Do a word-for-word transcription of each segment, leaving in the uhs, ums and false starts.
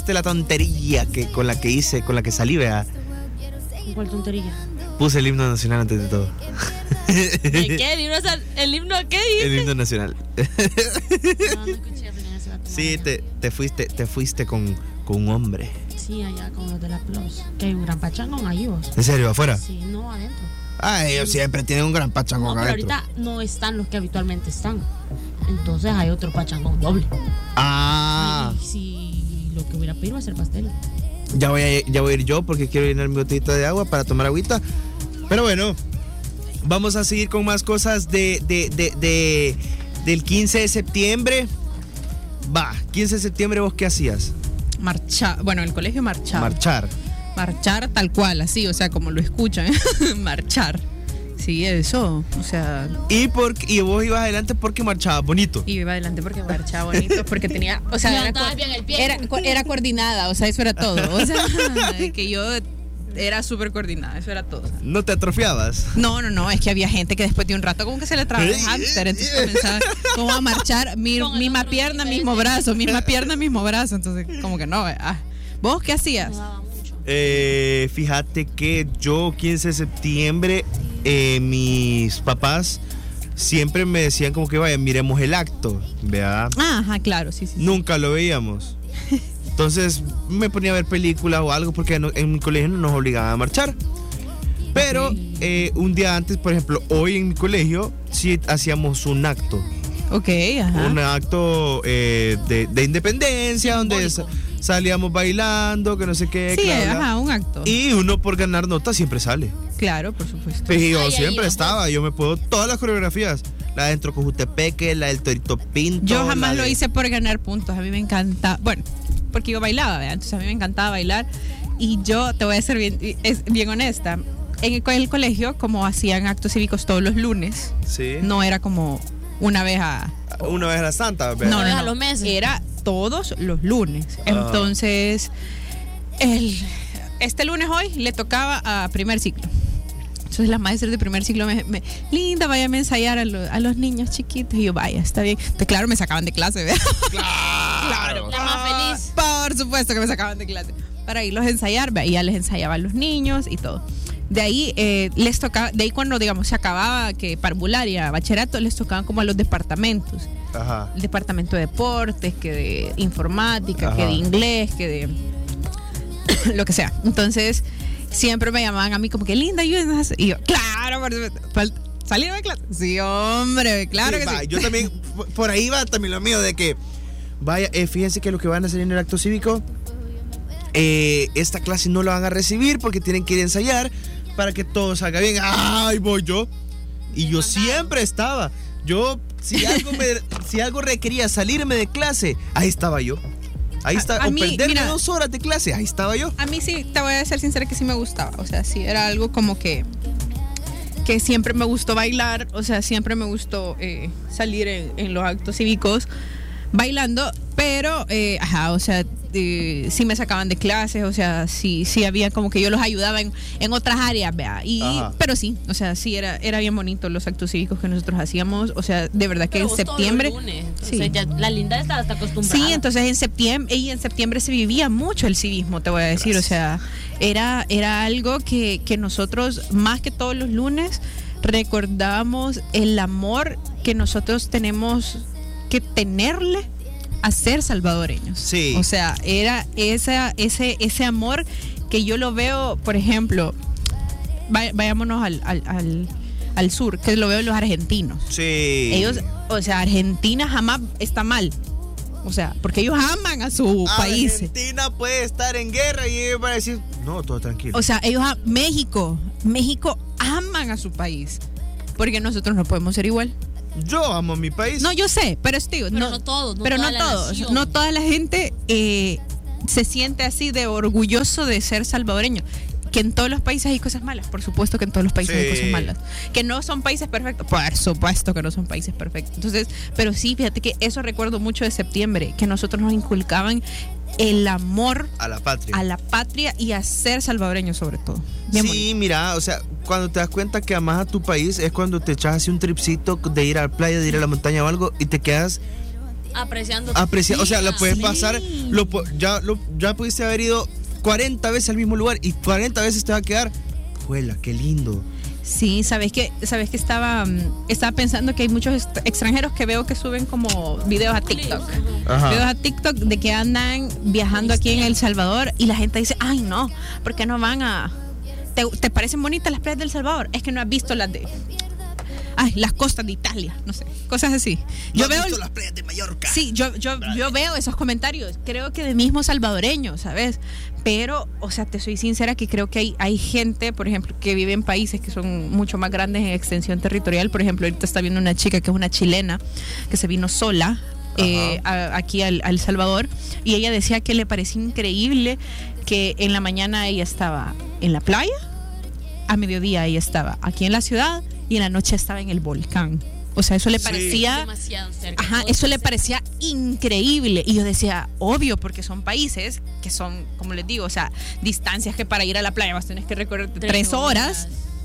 la tontería que con la que hice, con la que salí, vea. ¿Cuál tontería? Puse el himno nacional antes de todo. ¿De qué? ¿El himno, ¿El himno qué dice? El himno nacional. No, no escuché. Sí, te, te fuiste, te fuiste con, con un hombre. Sí, allá con los de la Plus. Que hay un gran pachangón ahí, vos. ¿En serio? ¿Afuera? Sí, no, adentro. Ah, ellos siempre tienen un gran pachangón no, pero adentro. ahorita no están los que habitualmente están. Entonces hay otro pachangón doble. Ah. Y si lo que voy a pedir va a ser pastel. Ya voy a, ya voy a ir yo porque quiero llenar mi botellita de agua para tomar agüita. Pero bueno, vamos a seguir con más cosas de, de, de, de del quince de septiembre. Va, quince de septiembre, ¿vos qué hacías? Marchar, bueno, el colegio marchaba. Marchar. Marchar tal cual, así, o sea, como lo escuchan. Marchar. Sí, eso, o sea. ¿Y, por, y vos ibas adelante porque marchabas bonito? Y iba adelante porque marchaba bonito, porque tenía, o sea, era, co- bien el pie. era, co- era coordinada, o sea, eso era todo. O sea, que yo era súper coordinada, eso era todo. ¿No te atrofiabas? No, no, no, es que había gente que después de un rato como que se le traba el hámster, entonces comenzaba como a marchar, mi, misma pierna, mismo brazo, misma pierna, mismo brazo, entonces como que no, ah. ¿Vos qué hacías? Eh, fíjate que yo quince de septiembre, eh, mis papás siempre me decían como que vaya, miremos el acto, ¿verdad? Ah, ajá, claro, sí, sí. Nunca lo veíamos. Entonces me ponía a ver películas o algo porque no, en mi colegio no nos obligaban a marchar. Pero eh, un día antes, por ejemplo, hoy en mi colegio sí hacíamos un acto. Ok, ajá. Un acto eh, de, de independencia donde sa- salíamos bailando, que no sé qué. Sí, bla, bla. ajá, un acto. Y uno por ganar nota siempre sale. Claro, por supuesto. Pero yo Ay, siempre ay, estaba, yo me puedo todas las coreografías. La de Entro Cojutepeque, la del Torito Pinto. Yo jamás la lo de- hice por ganar puntos, a mí me encanta, bueno, porque yo bailaba, ¿verdad? Entonces a mí me encantaba bailar y yo te voy a ser bien, es, bien honesta, en el, el colegio como hacían actos cívicos todos los lunes, Sí. no era como una vez a... Una vez a la Santa, ¿verdad? No, no, vez no, a los meses. era todos los lunes, entonces el, este lunes hoy le tocaba a primer ciclo. Entonces las maestras de primer ciclo me, me linda, váyame a ensayar a, lo, a los niños chiquitos. Y yo, vaya, está bien. Entonces, claro, me sacaban de clase, ¿verdad? Claro. La más feliz. Por supuesto que me sacaban de clase. Para irlos a ensayar, ¿ve? Y ya les ensayaba a los niños y todo. De ahí eh, les tocaba, de ahí cuando, digamos, se acababa que parvularia, bachillerato, les tocaban como a los departamentos. Ajá. El departamento de deportes, que de informática, Ajá. que de inglés, que de lo que sea. Entonces, siempre me llamaban a mí como que linda, ayúdenos. Y yo, claro, por supuesto. Fal- ¿Salieron de clase? Sí, hombre, claro Sí, que va, sí. Yo también, por- por ahí va también lo mío de que, vaya, eh, fíjense que lo que van a hacer en el acto cívico, eh, esta clase no la van a recibir porque tienen que ir a ensayar para que todo salga bien. ¡Ay, voy yo! Y yo siempre estaba. Yo, si algo, me, si algo requería salirme de clase, ahí estaba yo. Ahí A- estaba. a O mí, perderme mira, dos horas de clase, ahí estaba yo. A mí sí, te voy a ser sincera que sí me gustaba. O sea, sí, era algo como que que siempre me gustó bailar. O sea, siempre me gustó eh, salir en, en los actos cívicos bailando. Pero, eh, ajá, o sea, eh, sí me sacaban de clases. O sea, sí, sí había como que yo los ayudaba en, en otras áreas, vea. Y, Ajá. pero sí, o sea, sí, era, era bien bonito los actos cívicos que nosotros hacíamos. O sea, de verdad que Pero en vos todos los septiembre... lunes, Sí. entonces ya la linda está hasta acostumbrada. Sí, entonces en septiembre, y en septiembre se vivía mucho el civismo, te voy a decir. Gracias. O sea, era, era algo que, que nosotros, más que todos los lunes, recordábamos el amor que nosotros tenemos que tenerle a ser salvadoreños. Sí. O sea, era esa, ese, ese amor que yo lo veo, por ejemplo, vay- vayámonos al, al, al, al sur, que lo veo en los argentinos. Sí. Ellos, o sea, Argentina jamás está mal. O sea, porque ellos aman a su país. Argentina puede estar en guerra y ellos van a decir, no, todo tranquilo. O sea, ellos a México, México aman a su país. Porque nosotros no podemos ser igual. Yo amo mi país. No, yo sé, pero tío, Pero no todos, no pero toda no la todos, nación. no toda la gente eh, se siente así de orgulloso de ser salvadoreño. Que en todos los países hay cosas malas, por supuesto que en todos los países Sí. hay cosas malas. Que no son países perfectos, por supuesto que no son países perfectos. Entonces, pero sí, fíjate que eso recuerdo mucho de septiembre, que nosotros nos inculcaban el amor A la patria. a la patria y a ser salvadoreño sobre todo. Bien Sí, bonito. mira, o sea, cuando te das cuenta que amas a tu país es cuando te echas así un tripcito de ir a la playa, de ir a la montaña o algo y te quedas apreciando. Aprecia, o sea, lo puedes Sí. pasar, lo, pu- ya, lo, ya pudiste haber ido cuarenta veces al mismo lugar y cuarenta veces te va a quedar. Juela, qué lindo. Sí, sabes que sabes que estaba mm, estaba pensando que hay muchos est- extranjeros que veo que suben como videos a TikTok. Ajá. Videos a TikTok de que andan viajando aquí en El Salvador y la gente dice, "Ay, no, ¿por qué no van a ¿Te, te parecen bonitas las playas del Salvador? Es que no has visto las de Ay, las costas de Italia, no sé, cosas así." ¿No Yo has veo visto el- las playas de Mallorca? Sí, yo, yo, yo veo esos comentarios, creo que de mismo salvadoreño, ¿sabes? Pero, o sea, te soy sincera que creo que hay, hay gente, por ejemplo, que vive en países que son mucho más grandes en extensión territorial. Por ejemplo, ahorita está viendo una chica que es una chilena, que se vino sola eh, a- aquí al, al Salvador, y ella decía que le parecía increíble que en la mañana ella estaba en la playa, a mediodía ella estaba aquí en la ciudad y en la noche estaba en el volcán. O sea, eso le Sí. parecía... Demasiado cerca. Ajá, Todo eso le cerca. parecía increíble. Y yo decía, obvio, porque son países que son, como les digo, o sea, distancias que para ir a la playa vas a tener que recorrer tres horas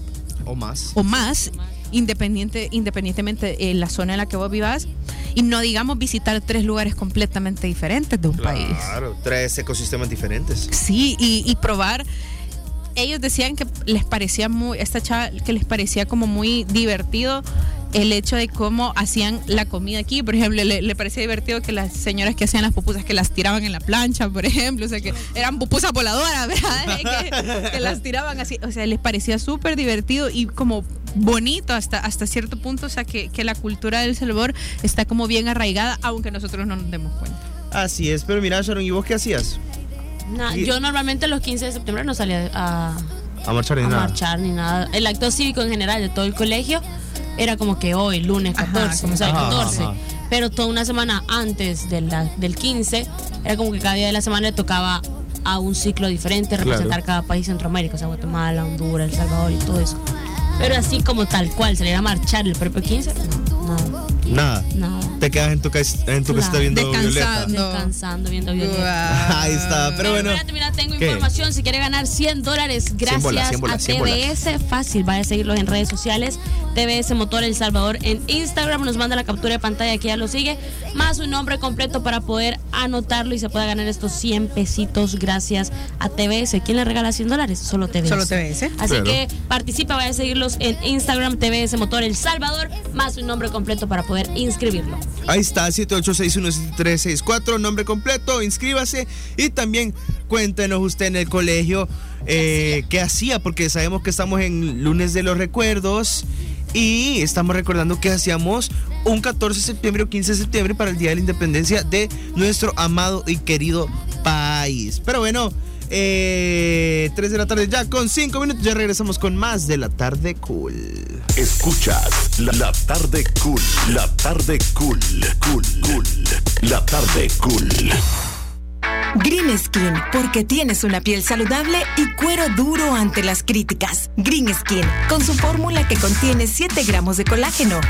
O más. o más, independiente, independientemente de la zona en la que vos vivas. Y no digamos visitar tres lugares completamente diferentes de un país. Claro, tres ecosistemas diferentes. Sí, y, y probar. Ellos decían que les parecía muy, esta chava, que les parecía como muy divertido el hecho de cómo hacían la comida aquí. Por ejemplo, le, le parecía divertido que las señoras que hacían las pupusas, que las tiraban en la plancha, por ejemplo, o sea, que eran pupusas voladoras, ¿verdad? que, que las tiraban así, o sea, les parecía súper divertido y como bonito hasta, hasta cierto punto, o sea, que, que la cultura del Salvador está como bien arraigada, aunque nosotros no nos demos cuenta. Así es, pero mira, Sharon, ¿y vos qué hacías? Nah, Y- yo normalmente los quince de septiembre no salía a, A marchar ni a nada. marchar ni nada. El acto cívico en general de todo el colegio era como que hoy, lunes Ajá, catorce, como o sea, el ajá, catorce. ajá. Pero toda una semana antes de la- del quince, era como que cada día de la semana le tocaba a un ciclo diferente representar cada país Centroamérica, o sea, Guatemala, Honduras, El Salvador y todo eso. Pero así como tal cual, salir a marchar el propio quince, no, no, Nada. no. Te quedas en tu, cas- en tu Claro. casita viendo Descansando. Violeta. No. Descansando, viendo Violeta. Ahí está, pero bueno. Espérate, mira, tengo ¿Qué? información. Si quiere ganar cien dólares gracias bolas, cien bolas, a cien T V S, fácil, vaya a seguirlos en redes sociales. T V S Motor El Salvador en Instagram. Nos manda la captura de pantalla que ya lo sigue, más un nombre completo para poder anotarlo y se pueda ganar estos cien pesitos gracias a T V S. ¿Quién le regala cien dólares? Solo T V S. Solo T V S. Así Claro. que participa, vaya a seguirlos en Instagram, T V S Motor El Salvador, más un nombre completo para poder inscribirlo. Ahí está, siete ocho seis uno siete tres seis cuatro, nombre completo, inscríbase y también cuéntenos usted en el colegio eh, qué hacía, porque sabemos que estamos en lunes de los recuerdos y estamos recordando que hacíamos un catorce de septiembre o quince de septiembre para el Día de la Independencia de nuestro amado y querido país. Pero bueno, eh, tres de la tarde ya con cinco minutos, ya regresamos con más de La Tarde Cool. Escuchas la, la tarde cool, la tarde cool, cool, cool, la tarde cool. Green Skin, porque tienes una piel saludable y cuero duro ante las críticas. Green Skin, con su fórmula que contiene siete gramos de colágeno,